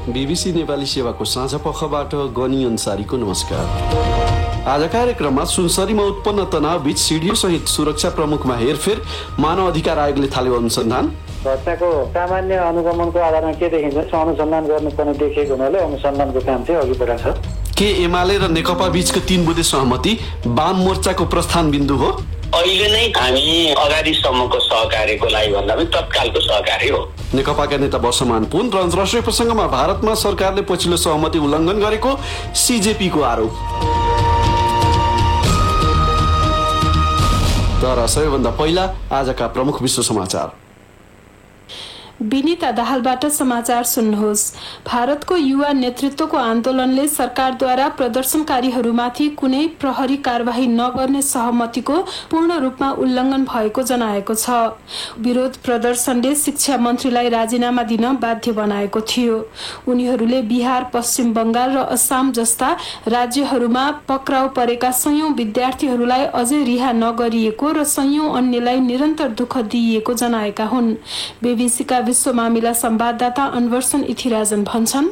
BBC Nepali सेवाको साँझ पखबाट गनी अन्सारीको नमस्कार। आज कार्यक्रममा सुनसरीमा उत्पन्न तनाव बीच सिडिओ सहित सुरक्षा प्रमुखमा हेरफेर, मानव अधिकार आयोगले थाल्यो अनुसन्धान। घटनाको सामान्य अनुगमनको आधारमा के देखिन्छ अनुसन्धान गर्नुपर्ने देखिएको हुनाले अनुसन्धानको काम चाहिँ अघि बढाएको छ। के एमाले र नेकपा बीचको 3 बुँदे सहमति वाम मोर्चाको प्रस्थान बिन्दु हो? अहिले नै हामी अगाडिसम्मको सहकार्यको लागि भन्दा पनि तत्कालको सहकार्य हो। नेकपाका नेता वर्षमान पुन र अन्तर्राष्ट्रिय प्रसङ्गमा भारतमा सरकारले पछिल्लो सहमति उल्लङ्घन गरेको सिजेपीको आरोप। तर सबैभन्दा पहिला आजका प्रमुख विश्व समाचार। विनिता दाहालबाट समाचार सुन्नुहोस्। भारतको युवा नेतृत्वको आन्दोलनले सरकारद्वारा प्रदर्शनकारीहरूमाथि कुनै प्रहरी कारबाही नगर्ने सहमतिको पूर्ण रूपमा उल्लङ्घन भएको जनाएको छ। विरोध प्रदर्शनले शिक्षा मन्त्रीलाई राजीनामा दिन बाध्य बनाएको थियो। उनीहरूले बिहार, पश्चिम बंगाल र असम जस्ता राज्यहरूमा पक्राउ परेका सयौं विद्यार्थीहरूलाई अझै रिहा नगरिएको र सयौं अन्यलाई निरन्तर दुःख दिइएको जनाएका हुन्। बीबीसीका विश्व मामिला संवाददाता अनवर्सन इथिराजन भन्छन्,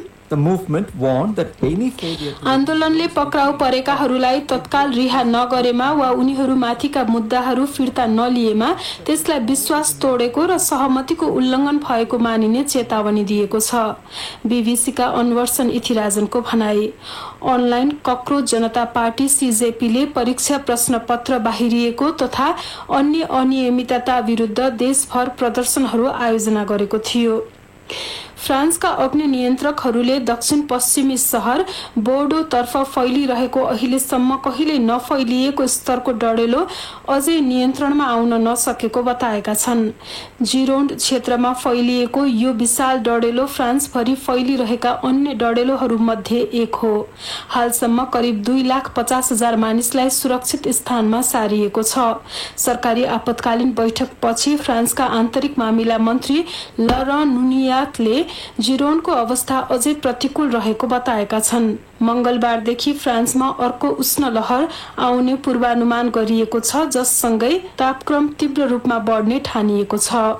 आन्दोलनले पक्राउ परेकाहरूलाई तत्काल रिहा नगरेमा वा उनीहरूमाथिका मुद्दाहरू फिर्ता नलिएमा त्यसलाई विश्वास तोडेको र सहमतिको उल्लङ्घन भएको मानिने चेतावनी दिएको छ। बीबीसीका अनवर्सन इथिराजनको भनाई। अनलाइन कक्रोच जनता पार्टी सिजेपीले परीक्षा प्रश्नपत्र बाहिरिएको तथा अन्य अनियमितता विरुद्ध देशभर प्रदर्शनहरू आयोजना गरेको थियो। फ्रान्सका अग्नि नियन्त्रकहरूले दक्षिण पश्चिमी सहर बोर्डोतर्फ फैलिरहेको अहिलेसम्म कहिले नफैलिएको स्तरको डढेलो अझै नियन्त्रणमा आउन नसकेको बताएका छन्। जिरोन्ड क्षेत्रमा फैलिएको यो विशाल डढेलो फ्रान्सभरि फैलिरहेका अन्य डढेलोहरूमध्ये एक हो। हालसम्म करिब 2,50,000 मानिसलाई सुरक्षित स्थानमा सारिएको छ। सरकारी आपतकालीन बैठकपछि फ्रान्सका आन्तरिक मामिला मन्त्री लरन नुनियातले जिरोन्डको अवस्था अझै प्रतिकूल रहेको बताएका छन्। मंगलबारदेखि फ्रान्समा अर्को उष्ण लहर आउने पूर्वानुमान गरिएको छ, जससँगै तापक्रम तीव्र रूपमा बढ्ने ठानिएको छ।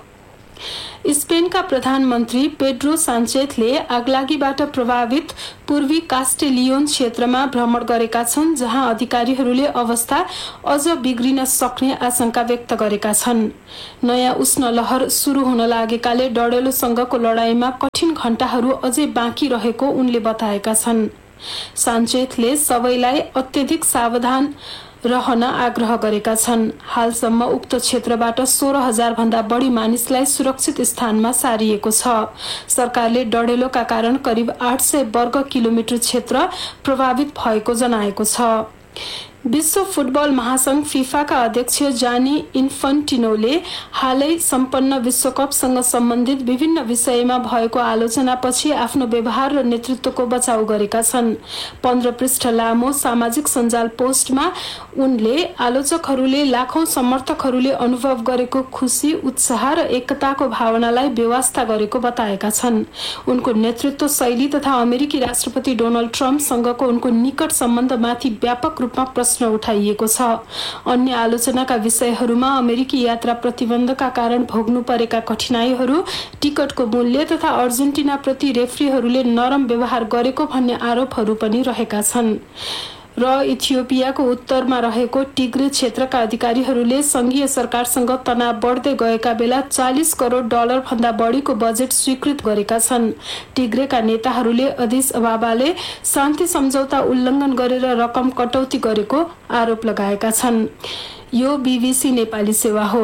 स्पेनका प्रधानमन्त्री पेड्रो सान्चेजले आगलागीबाट प्रभावित पूर्वी कास्टेलियोन क्षेत्रमा भ्रमण गरेका छन्, जहाँ अधिकारीहरूले अवस्था अझ बिग्रिन सक्ने आशंका व्यक्त गरेका छन्। नयाँ उष्ण लहर सुरु हुन लागेकाले डढेलोसँगको लडाईँमा कठिन घण्टाहरू अझै बाँकी रहेको उनले बताएका छन्। सान्चेजले सबैलाई अत्यधिक सावधान रहन आग्रह गरेका छन्। हालसम्म उक्त क्षेत्रबाट 16,000 भन्दा बढी मानिसलाई सुरक्षित स्थानमा सारिएको छ। सरकारले डढेलोका कारण करिब 800 वर्ग किलोमिटर क्षेत्र प्रभावित भएको जनाएको छ। विश्व फुटबल महासंघ फिफाका अध्यक्ष जानी इन्फन्टिनोले हालै सम्पन्न विश्वकपसँग सम्बन्धित विभिन्न विषयमा भएको आलोचनापछि आफ्नो व्यवहार र नेतृत्वको बचाउ गरेका छन्। 15 पृष्ठ लामो सामाजिक सञ्जाल पोस्टमा उनले आलोचकहरूले लाखौं समर्थकहरूले अनुभव गरेको खुशी, उत्साह र एकताको भावनालाई बेवास्ता गरेको बताएका छन्। उनको नेतृत्व शैली तथा अमेरिकी राष्ट्रपति डोनाल्ड ट्रम्पसँगको उनको निकट सम्बन्धमाथि व्यापक रूपमा प्रश्न उठाइएको छ। अन्य आलोचनाका विषयहरूमा अमेरिकी यात्रा प्रतिबन्धका कारण भोग्नु परेका कठिनाइहरू, टिकटको मूल्य तथा अर्जेन्टिना प्रति रेफ्रीहरूले नरम व्यवहार गरेको भन्ने आरोपहरू पनि रहेका छन्। र इथियोपियाको उत्तरमा रहेको टिग्रे क्षेत्रका अधिकारीहरूले संघीय सरकारसँग तनाव बढ्दै गएका बेला $40 करोड भन्दा बढीको बजेट स्वीकृत गरेका छन्। टिग्रेका नेताहरूले अदिस अबाबाले शान्ति सम्झौता उल्लङ्घन गरेर रकम कटौती गरेको आरोप लगाएका छन्। यो बीबीसी नेपाली सेवा हो।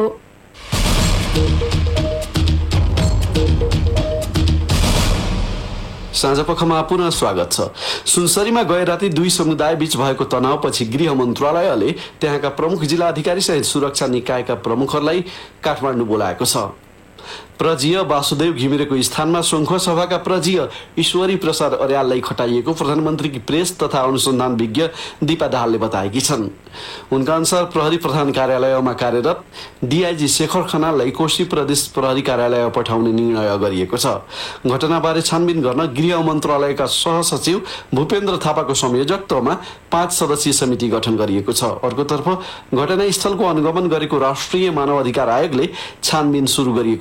साँझपखमा पुनः स्वागत छ। सुनसरीमा गए राति 2 समुदाय बीच भएको तनावपछि गृह मन्त्रालयले त्यहाँका प्रमुख जिल्ला अधिकारी सहित सुरक्षा निकायका प्रमुखहरूलाई काठमाडौँ बोलाएको छ। प्रजीय वासुदेव घिमिरेको स्थानमा शृङ्खला सभाका प्रजीय ईश्वरी प्रसाद अर्याललाई खटाइएको प्रधानमन्त्रीकी प्रेस तथा अनुसन्धान विज्ञ दीपा दाहालले बताएकी छन्। उनका अनुसार प्रहरी प्रधान कार्यालयमा कार्यरत डीआईजी शेखर खनाललाई कोशी प्रदेश प्रहरी कार्यालय पठाउने निर्णय गरिएको छ। घटनाबारे छानबिन गर्न गृह मन्त्रालयका सहसचिव भूपेन्द्र थापाको संयोजकत्वमा 5 सदस्यीय समिति गठन गरिएको छ। अर्कोतर्फ घटनास्थलको अनुगमन गरेको राष्ट्रिय मानव अधिकार आयोगले छानबिन सुरु गरिएको जनाएको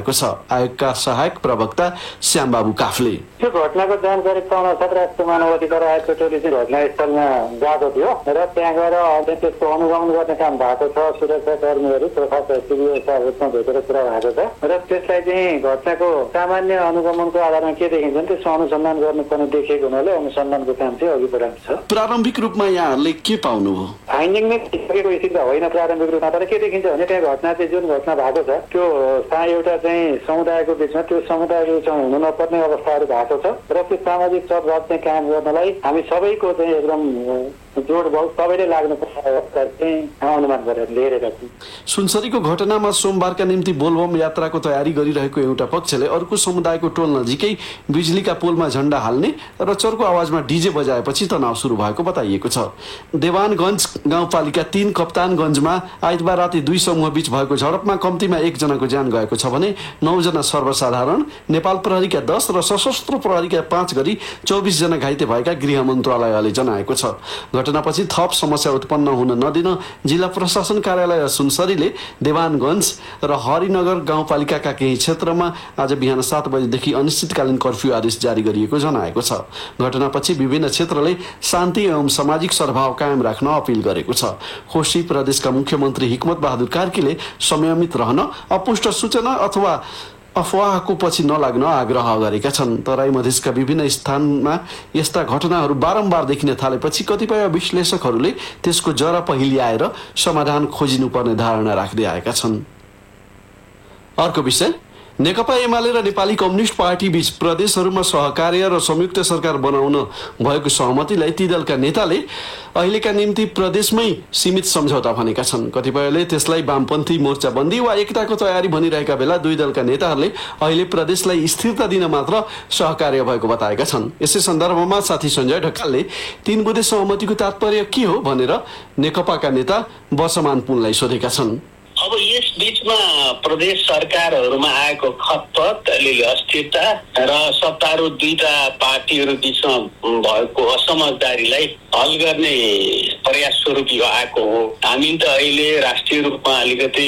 जनाएको छ। आयोगका सहायक प्रवक्ता श्यामबाबु काफले त्यो घटनाको जानकारी पाउन साथ राष्ट्रिय मानव अधिकार आयोगको टोली चाहिँ घटनास्थलमा गएको थियो र त्यहाँ गएर त्यसको अनुगमन गर्ने काम भएको छ। सुरक्षाकर्मीहरू तथा सिभिलमा भेटेर कुरा भएको छ र त्यसलाई चाहिँ घटनाको सामान्य अनुगमनको आधारमा के देखिन्छ त्यसमा अनुसन्धान गर्नुपर्ने देखिएको हुनाले अनुसन्धानको काम चाहिँ अघि बढाएको छ। प्रारम्भिक रूपमा यहाँहरूले के पाउनुभयो? फाइन्डिङ नै सकेको स्थिति होइन प्रारम्भिक रूपमा, तर के देखिन्छ भने त्यहाँ घटना चाहिँ जुन घटना भएको छ त्यो एउटा चाहिँ समुदायको बिचमा त्यो समुदायको बिचमा हुनु नपर्ने अवस्थाहरू भएको छ र त्यो सामाजिक सद्भाव चाहिँ कायम गर्नलाई हामी सबैको चाहिँ एकदम जोड बल सबैले लाग्नुपर्छ अवस्था चाहिँ अनुमान गरेर लिएका छौँ। सुनसरीको घटनामा सोमबारका निम्ति बोलबम यात्राको तयारी गरिरहेको एउटा पक्षले अर्को समुदायको टोल नजिकै बिजुलीका पोलमा झण्डा हाल्ने र चर्को आवाजमा डीजे बजाएपछि तनाव सुरु भएको बताइएको छ। देवानगञ्ज गाउँपालिका 3 कप्तानगञ्जमा आइतबार राति 2 समूह बीच भएको झडपमा कम्तीमा 1 जनाको ज्यान गएको छ भने 9 जना सर्वसाधारण, नेपाल प्रहरीका 10 र सशस्त्र प्रहरीका 5 गरी 24 जना घाइते भएका गृह मन्त्रालयले जनाएको छ। घटनापछि थप समस्या उत्पन्न हुन नदिन जिल्ला प्रशासन कार्यालय सुनसरीले देवानगञ्ज र हरिनगर गाउँपालिकाका केही क्षेत्रमा आज बिहान 7 बजेदेखि अनिश्चितकालीन कर्फ्यू आदेश जारी गरिएको जनाएको छ। घटनापछि विभिन्न क्षेत्रले शान्ति एवं सामाजिक सद्भाव कायम राख्न अपिल गरेको छ। कोशी प्रदेशका मुख्यमन्त्री हिक्मत बहादुर कार्कीले संयमित रहन, अपुष्ट सूचना अथवा अफवाहको पछि नलाग्न आग्रह गरेका छन्। तराई मधेसका विभिन्न स्थानमा यस्ता घटनाहरू बारम्बार देखिन थालेपछि कतिपय विश्लेषकहरूले त्यसको जरा पहिल्याएर समाधान खोजिनुपर्ने धारणा राख्दै आएका छन्। अर्को विषय, नेकपा एमाले र नेपाली कम्युनिस्ट पार्टी बीच प्रदेशहरूमा सहकार्य र संयुक्त सरकार बनाउन भएको सहमतिलाई ती दलका नेताले अहिलेका निम्ति प्रदेशमै सीमित सम्झौता भनेका छन्। कतिपयले त्यसलाई वामपन्थी मोर्चाबन्दी वा एकताको तयारी भनिरहेका बेला दुई दलका नेताहरूले अहिले प्रदेशलाई स्थिरता दिन मात्र सहकार्य भएको बताएका छन्। यसै सन्दर्भमा साथी सञ्जय ढकालले 3 बुँदे सहमतिको तात्पर्य के हो भनेर नेकपाका नेता वर्षमान पुनलाई सोधेका छन्। अब यस बीचमा प्रदेश सरकारहरूमा आएको खतपत, अलिअलि अस्थिरता र सत्तारूढ दुईटा पार्टीहरू बीचमा भएको असमझदारीलाई हल गर्ने प्रयास स्वरूप यो आएको हो। हामी त अहिले राष्ट्रिय रूपमा अलिकति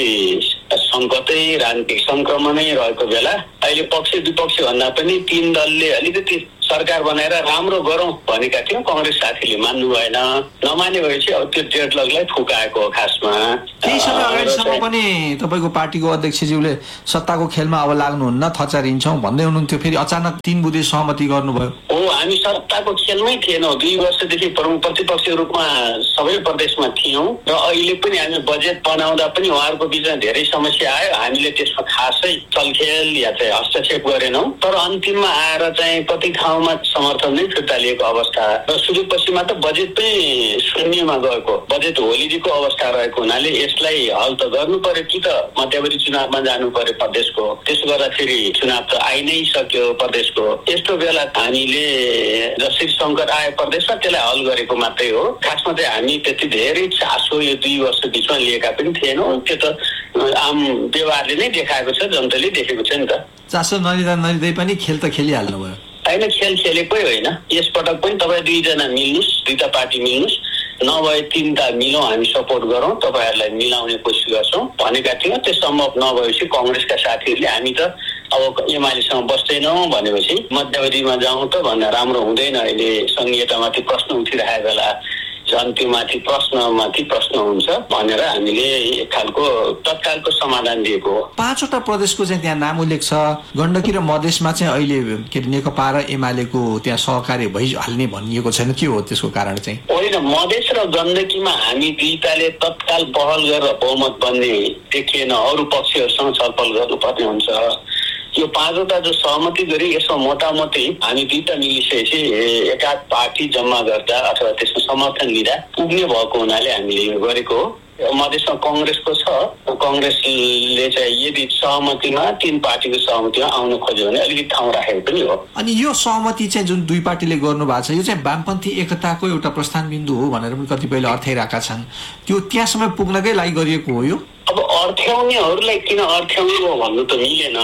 सङ्कटै, राजनीतिक सङ्क्रमणै रहेको बेला अहिले पक्ष विपक्ष भन्दा पनि 3 दलले अलिकति सरकार बनाएर राम्रो गरौँ भनेका थियौँ। कांग्रेस साथीले मान्नु भएन, नमाने भएपछि अब त्यो डेडलकलाई फुकाएको हो। खासमा केही समय अगाडिसम्म पनि तपाईँको पार्टीको अध्यक्षज्यूले सत्ताको खेलमा अब लाग्नुहुन्न, थचारिन्छौँ भन्दै हुनुहुन्थ्यो, फेरि अचानक 3 बुँदे सहमति गर्नुभयो। हो, हामी सत्ताको खेलमै थिएनौँ। 2 वर्षदेखि प्रमुख प्रतिपक्ष रूपमा सबै प्रदेशमा थियौँ र अहिले पनि हामी बजेट बनाउँदा पनि उहाँहरूको बिचमा धेरै समस्या आयो। हामीले त्यसमा खासै चलखेल या चाहिँ हस्तक्षेप गरेनौँ, तर अन्तिममा आएर चाहिँ कति ठाउँमा समर्थन नै फिर्ता लिएको अवस्था र सुदूरपश्चिममा त बजेट पनि शून्यमा गएको, बजेट होलिडेको अवस्था रहेको हुनाले यसलाई हल त गर्नु पर्यो कि त मध्यवर्ती चुनावमा जानु पर्यो प्रदेशको। त्यसो गर्दाखेरि चुनाव त आइ नै सक्यो प्रदेशको। यस्तो बेला हामीले जसरी सङ्कट आयो प्रदेशमा त्यसलाई हल गरेको मात्रै हो। खासमा चाहिँ हामी त्यति धेरै चासो यो 2 वर्ष बिचमा लिएका पनि थिएनौँ। त्यो त आम व्यवहारले नै देखाएको छ, जनताले देखेको छ नि त। चासो नलिँदै पनि खेल त खेलिहाल्नु भयो। होइन, खेल खेलेकै होइन। यसपटक पनि तपाईँ 2 जना मिल्नुहोस्, 2टा पार्टी मिल्नुहोस्, नभए 3टा मिलौँ, हामी सपोर्ट गरौँ, तपाईँहरूलाई मिलाउने कोसिस गर्छौँ भनेका थियौँ। त्यो सम्भव नभएपछि काङ्ग्रेसका साथीहरूले हामी त अब एमालेसँग बस्दैनौँ भनेपछि मध्यवर्तीमा जाउँ त भन्दा राम्रो हुँदैन। अहिले संघीयतामाथि प्रश्न उठिरहेको बेला झन् त्योमाथि प्रश्न हुन्छ भनेर हामीले एक खालको तत्कालको समाधान दिएको हो। 5वटा प्रदेशको चाहिँ त्यहाँ नाम उल्लेख छ। गण्डकी र मधेसमा चाहिँ अहिले के नेकपा र एमालेको त्यहाँ सहकार्य भइहाल्ने भनिएको छैन, के हो त्यसको कारण चाहिँ? होइन, मधेस र गण्डकीमा हामी दुईटाले तत्काल पहल गरेर बहुमत बन्ने देखिएन। अरू पक्षहरूसँग छलफल गर्नुपर्ने हुन्छ। यो 5वटा जो सहमति गरे यसमा मोटामोटी हामी 2टा मिलिसकेपछि एकाध पार्टी जम्मा गर्दा अथवा त्यसमा समर्थन लिँदा पुग्ने भएको हुनाले हामीले यो गरेको हो। मधेसमा काङ्ग्रेसको छ, काङ्ग्रेसले चाहिँ यदि सहमतिमा 3 पार्टीको सहमतिमा आउन खोज्यो भने अलिकति ठाउँ राखेको पनि हो। अनि यो सहमति चाहिँ जुन 2 पार्टीले गर्नु भएको छ यो चाहिँ वामपन्थी एकताको एउटा प्रस्थान बिन्दु हो भनेर पनि कतिपयले अर्थ्याइरहेका छन्। त्यो त्यहाँसम्म पुग्नकै लागि गरिएको हो यो। अब अर्थ्याउनेहरूलाई किन अर्थ्याउनु हो भन्नु त मिलेन।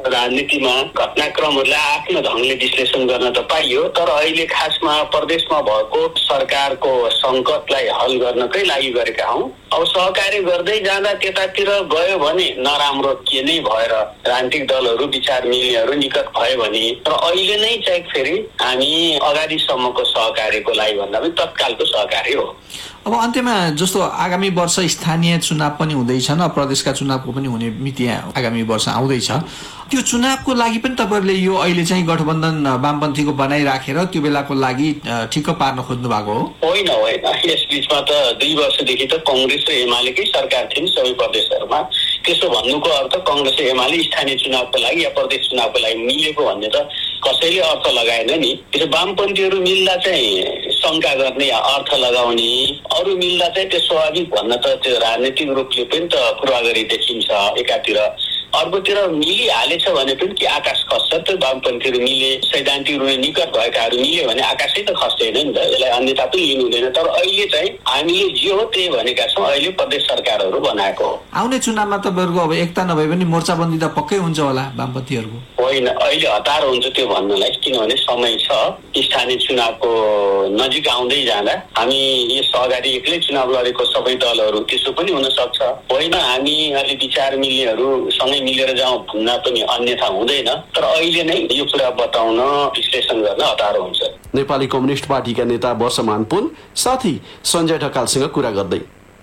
राजनीतिमा घटनाक्रमहरूलाई आफ्नो ढङ्गले विश्लेषण गर्न त पाइयो, तर अहिले खासमा प्रदेशमा भएको सरकारको सङ्कटलाई हल गर्नकै लागि गरेका हौँ। अब सहकार्य गर्दै जाँदा त्यतातिर गयो भने नराम्रो के नै भएर राजनीतिक दलहरू विचार मिल्नेहरू निकट भयो भने, तर अहिले नै चाहिँ फेरि हामी अगाडिसम्मको सहकार्यको लागि भन्दा पनि तत्कालको सहकार्य हो। अब अन्त्यमा जस्तो आगामी वर्ष स्थानीय चुनाव पनि हुँदैछन्, प्रदेशका चुनावको पनि हुने मिति आगामी वर्ष आउँदैछ। त्यो चुनावको लागि पनि तपाईँहरूले यो अहिले चाहिँ गठबन्धन वामपन्थीको बनाइराखेर त्यो बेलाको लागि ठिक्क पार्न खोज्नु भएको हो? होइन, यस बिचमा त 2 वर्षदेखि त कङ्ग्रेस र एमालेकै सरकार थिइन् सबै प्रदेशहरूमा। त्यसो भन्नुको अर्थ कङ्ग्रेस र एमाले स्थानीय चुनावको लागि या प्रदेश चुनावको लागि मिलेको भन्ने त कसैले अर्थ लगाएन नि। त्यसो वामपन्थीहरू मिल्दा चाहिँ शङ्का गर्ने या अर्थ लगाउने, अरू मिल्दा चाहिँ त्यो स्वाभाविक भन्न त त्यो राजनीतिक रूपले पनि त पूर्वाग्रही देखिन्छ एकातिर। अर्कोतिर मिलिहालेछ भने पनि के आकाश खस्छ त? वामपन्थीहरू मिले, सैद्धान्तिक रूपले निकट भएकाहरू मिले भने आकाशै त खस्दैन नि त, यसलाई अन्यथा पनि लिनु हुँदैन। तर अहिले चाहिँ हामीले जे हो त्यही भनेका छौँ, अहिले प्रदेश सरकारहरू बनाएको हो। आउने चुनावमा तपाईँहरूको अब एकता नभए पनि मोर्चाबन्दी त पक्कै हुन्छ होला वामपन्थीहरूको? होइन, अहिले हतार हुन्छ त्यो भन्नलाई, किनभने समय छ। स्थानीय चुनावको नजिक आउँदै जाँदा हामी यस अगाडि एक्लै चुनाव लडेको सबै दलहरू त्यसो पनि हुन सक्छ। होइन, हामी अलि विचार मिल्नेहरू सँगै मिलेर जाउँ भन्न पनि अन्यथा हुँदैन, तर अहिले नै यो कुरा बताउन विश्लेषण गर्न हतार हुन्छ। नेपाली कम्युनिस्ट पार्टीका नेता वर्षमान पुन साथी सञ्जय ढकालसँग कुरा गर्दै।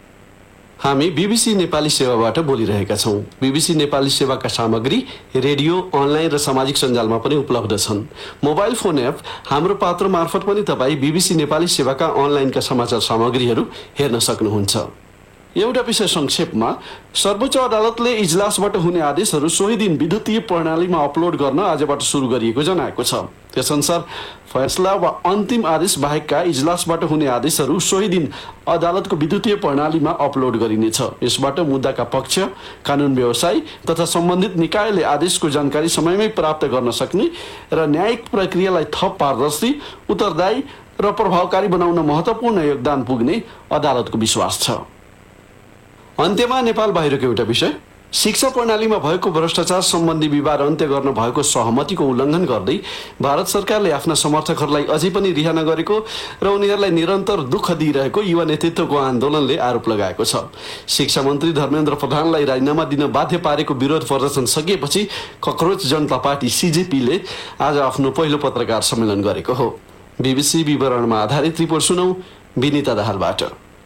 हामी बीबीसी नेपाली सेवाबाट बोलिरहेका छौँ। बीबीसी नेपाली सेवाका सामग्री रेडियो, अनलाइन र सामाजिक सञ्जालमा पनि उपलब्ध छन्। मोबाइल फोन एप हाम्रो पात्र मार्फत पनि तपाईँ बीबीसी नेपाली सेवाका अनलाइनका समाचार सामग्रीहरू हेर्न सक्नुहुन्छ। एउटा विषय संक्षेपमा, सर्वोच्च अदालतले इजलासबाट हुने आदेशहरू सोही दिन विद्युतीय प्रणालीमा अपलोड गर्न आजबाट सुरु गरिएको जनाएको छ। त्यसअनुसार फैसला वा अन्तिम आदेश बाहेकका इजलासबाट हुने आदेशहरू सोही दिन अदालतको विद्युतीय प्रणालीमा अपलोड गरिनेछ। यसबाट मुद्दाका पक्ष, कानुन व्यवसायी तथा सम्बन्धित निकायले आदेशको जानकारी समयमै प्राप्त गर्न सक्ने र न्यायिक प्रक्रियालाई थप पारदर्शी, उत्तरदायी र प्रभावकारी बनाउन महत्त्वपूर्ण योगदान पुग्ने अदालतको विश्वास छ। अन्त्यमा नेपाल बाहिरको एउटा विषय, शिक्षा प्रणालीमा भएको भ्रष्टाचार सम्बन्धी विवाद अन्त्य गर्न भएको सहमतिको उल्लङ्घन गर्दै भारत सरकारले आफ्ना समर्थकहरूलाई अझै पनि रिहा नगरेको र उनीहरूलाई निरन्तर दुःख दिइरहेको युवा नेतृत्वको आन्दोलनले आरोप लगाएको छ। शिक्षा मन्त्री धर्मेन्द्र प्रधानलाई राजीनामा दिन बाध्य पारेको विरोध प्रदर्शन सकिएपछि कक्रोच जनता पार्टी सीजेपीले आज आफ्नो पहिलो पत्रकार सम्मेलन गरेको हो। बीबीसी विवरणमा आधारित रिपोर्ट सुनौ विनिता दाहालबाट।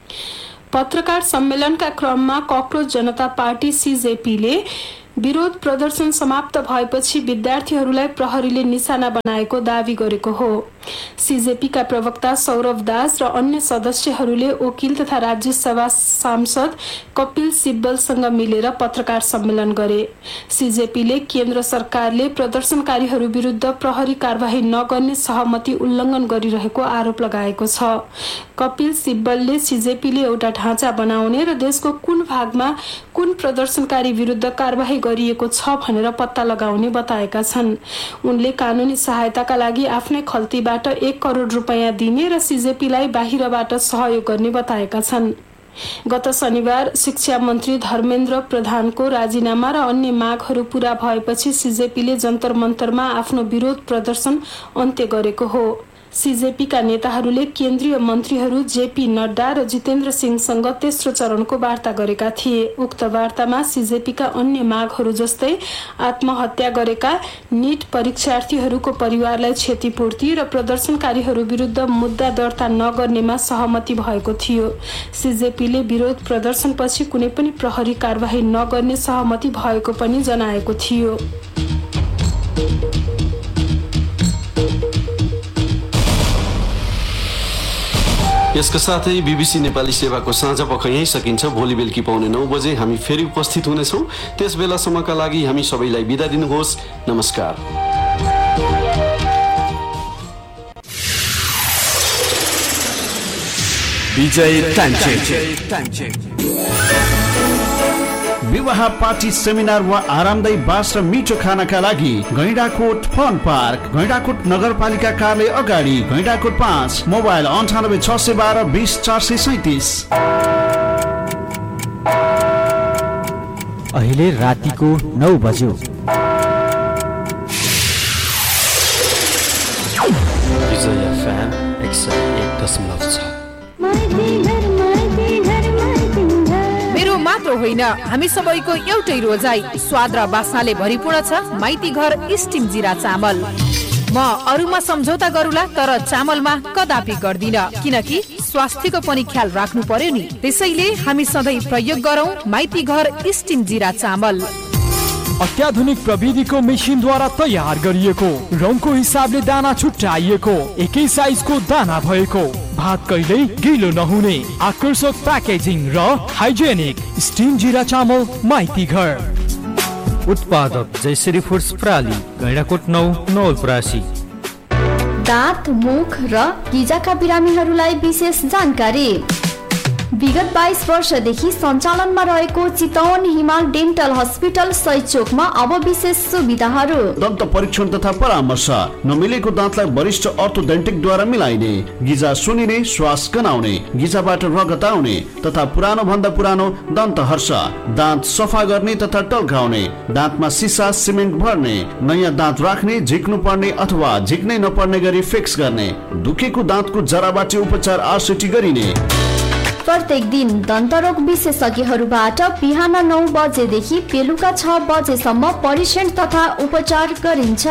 पत्रकार सम्मेलनका क्रममा कक्रोच जनता पार्टी सीजेपीले विरोध प्रदर्शन समाप्त भएपछि विद्यार्थीहरूलाई प्रहरीले निशाना बनाएको दावी गरेको हो। सीजेपीका प्रवक्ता सौरभ दास र अन्य सदस्यहरूले वकिल तथा राज्यसभा सांसद कपिल सिब्बलसँग मिलेर पत्रकार सम्मेलन गरे। सीजेपीले केन्द्र सरकारले प्रदर्शनकारीहरू विरुद्ध प्रहरी कारबाही नगर्ने सहमति उल्लङ्घन गरिरहेको आरोप लगाएको छ। कपिल सिब्बलले सीजेपीले एउटा ढाँचा बनाउने र देशको कुन भागमा कुन प्रदर्शनकारी विरुद्ध कारबाही गरिएको छ भनेर पत्ता लगाउने बताएका छन्। उनले कानुनी सहायताका लागि आफ्नै खल्तीबाट 1 करोड रुपैयाँ दिने र सीजेपीलाई बाहिरबाट सहयोग गर्ने बताएका छन्। गत शनिबार शिक्षा मन्त्री धर्मेन्द्र प्रधानको राजीनामा र अन्य मागहरू पूरा भएपछि सीजेपीले जन्तर मन्तरमा आफ्नो विरोध प्रदर्शन अन्त्य गरेको हो। सीजेपीका नेताहरूले केन्द्रीय मन्त्रीहरू जेपी नड्डा र जितेन्द्र सिंहसँग तेस्रो चरणको वार्ता गरेका थिए। उक्त वार्तामा सीजेपीका अन्य मागहरू जस्तै आत्महत्या गरेका नीट परीक्षार्थीहरूको परिवारलाई क्षतिपूर्ति र प्रदर्शनकारीहरू विरुद्ध मुद्दा दर्ता नगर्नेमा सहमति भएको थियो। सीजेपीले विरोध प्रदर्शनपछि कुनै पनि प्रहरी कारबाही नगर्ने सहमति भएको पनि जनाएको थियो। यसका साथै बीबीसी नेपाली सेवाको साँझ पख यही सकिन्छ। भोलि बेलुकी पाउने 9 बजे हामी फेरि उपस्थित हुनेछौँ। त्यस बेलासम्मका लागि हामी सबैलाई बिदा दिनुहोस्। नमस्कार। विवाह, पार्टी, सेमिनार वा आरामदायी बास र मिठो खानाका लागि गैंडाकोट फन पार्क, गैंडाकोट नगरपालिका कार्यालय अगाडि, गैंडाकोट 5, मोबाइल 98 612 20 437। अहिले रातिको 9 बज्यो। FM 101.6। मेरो मात्र होइन, हामी सबैको एउटै रोजाइ स्वाद र बास्नाले भरिपूर्ण छ माइती घर स्टिम जिरा चामल। म अरूमा सम्झौता गरूला तर चामलमा कदापि गर्दिन, किनकि स्वास्थ्यको पनि ख्याल राख्नु पर्यो नि। त्यसैले हामी सधैँ प्रयोग गरौँ माइती घर स्टिम जिरा चामल। अत्याधुनिक प्रविधिको मेसिनद्वारा तयार गरिएको, रङको हिसाबले दाना छुट्याइएको, एकै साइजको दाना भएको, भात कहिल्यै गिलो नहुने, आकर्षक प्याकेजिङ र हाइजेनिक स्टिम जिरा चामल माइती घर। उत्पादक जयश्री फुड्स प्राली, गैंडाकोट 9 नवलपरासी। दाँत, मुख र गिजाका बिरामीहरूलाई विशेष जानकारी। विगत 22 वर्षदेखि सञ्चालनमा रहेको चितवन हिमाल डेन्टल हस्पिटल सैचोकमा अब विशेष सुविधाहरू। दन्त परीक्षण तथा परामर्श, नमिलेको दाँतलाई वरिष्ठ अर्थोडेन्टिकद्वारा मिलाइने, गिजा सुनिने, श्वास गनाउने, गिजाबाट रगत आउने तथा पुरानो भन्दा पुरानो दन्त हर्ष, दाँत सफा गर्ने तथा टल्काउने, दाँतमा सिसा सिमेन्ट भर्ने, नयाँ दाँत राख्ने, झिक्नु पर्ने अथवा झिक्नै नपर्ने गरी फिक्स गर्ने, दुखेको दाँतको जराबाट उपचार आरसिटी गरिने। प्रत्येक दिन दन्तरोग विशेषज्ञहरूबाट बिहान 9 बजेदेखि बेलुका 6 बजेसम्म परीक्षण तथा उपचार गरिन्छ।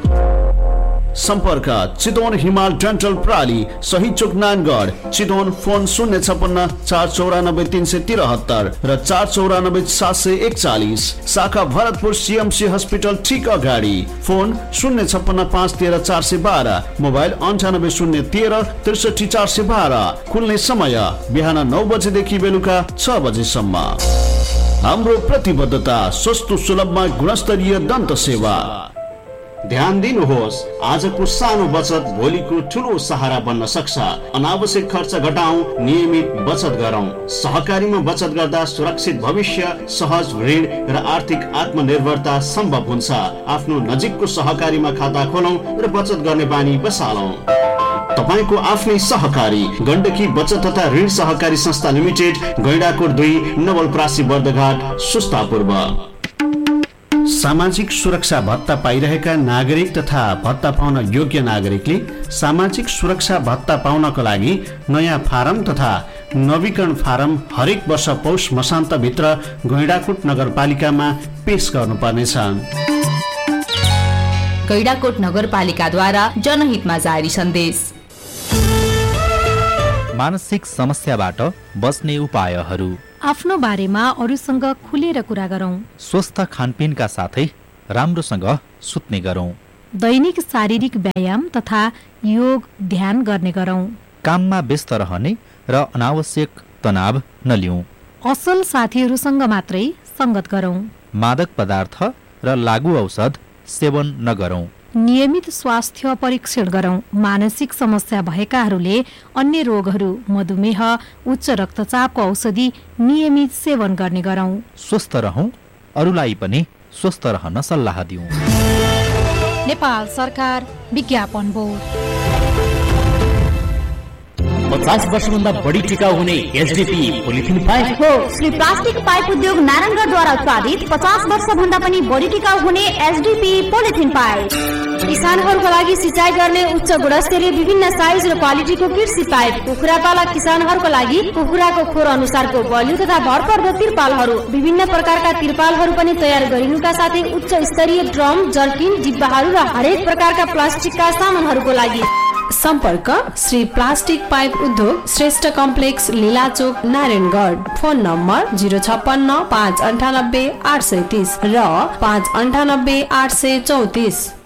सम्पर्क चितवन हिमाल डेन्टल प्राली, सही चोक नानगढ, चितवन। फोन 056 494 373 र 494 741। शाखा भरतपुर CMC हस्पिटल ठीक अगाडि। Phone 056 513 412, mobile 98 013 63 412। खुल्ने समय बिहान 9 बजेदेखि बेलुका 6 बजेसम्म। हाम्रो प्रतिबद्धता सस्तो सुलभमा गुणस्तरीय दन्त सेवा। ध्यान दिनुहोस्, आजको सानो बचत भोलिको ठुलो सहारा बन्न सक्छ। अनावश्यक खर्च घटाउँ, नियमित बचत गरौँ। सहकारीमा बचत गर्दा सुरक्षित भविष्य, सहज ऋण र आर्थिक आत्मनिर्भरता सम्भव हुन्छ। आफ्नो नजिकको सहकारीमा खाता खोलौँ र बचत गर्ने बानी बसालौँ। तपाईको आफ्नै सहकारी गण्डकी बचत तथा ऋण सहकारी संस्था लिमिटेड, गैंडाकोट 2 नवलपरासी बर्दघाट सुस्तापूर्व। सामाजिक सुरक्षा भत्ता पाइरहेका नागरिक तथा भत्ता पाउन योग्य नागरिकले सामाजिक सुरक्षा भत्ता पाउनको लागि नयाँ फारम तथा नवीकरण फारम हरेक वर्ष पौष मसान्तभित्र गैंडाकोट नगरपालिकामा पेश गर्नुपर्नेछ। गैंडाकोट नगरपालिकाद्वारा जनहितमा जारी सन्देश। मानसिक समस्याबाट बच्ने उपायहरू। आफ्नो बारेमा अरूसँग खुलेर कुरा गरौँ। स्वस्थ खानपिनका साथै राम्रोसँग सुत्ने गरौँ। दैनिक शारीरिक व्यायाम तथा योग ध्यान गर्ने गरौँ। काममा व्यस्त रहने र अनावश्यक तनाव नलिउँ। असल साथीहरूसँग मात्रै संगत गरौँ। मादक पदार्थ र लागू औषध सेवन नगरौँ। नियमित स्वास्थ्य परीक्षण गरौँ। मानसिक समस्या भएकाहरूले अन्य रोगहरू, मधुमेह, उच्च रक्तचापको औषधि नियमित सेवन गर्ने गरौँ। स्वस्थ रहौँ, अरूलाई पनि स्वस्थ रहन सल्लाह दिउँ। नेपाल सरकार विज्ञापन बोर्ड। 50 वर्षभन्दा बढी टिकाउ हुने एसडीपी पोलिथिन पाइप हो। श्री प्लास्टिक पाइप उद्योग नारायणगढद्वारा उत्पादित 50 वर्षभन्दा पनि बढी टिकाउ हुने एसडीपी पोलिथिन पाइप। किसानहरूको लागि सिँचाइ गर्ने उच्च गुणस्तरीय विभिन्न साइज र क्वालिटीको कृषि पाइप। कुखुरापालक किसानहरूको लागि कुखुराको खोर अनुसारको बलियो तथा भरपर्दो तिरपालहरू, विभिन्न प्रकारका तिरपालहरू पनि तयार गरिनुका साथै उच्च स्तरीय ड्रम, जर्किन, डिब्बाहरू र हरेक प्रकारका प्लास्टिकका सामानहरूको लागि सम्पर्क श्री प्लास्टिक पाइप उद्योग, Shrestha complex, लीलाचोक, Narayangarh. Phone number 056 598 830 र 598 834।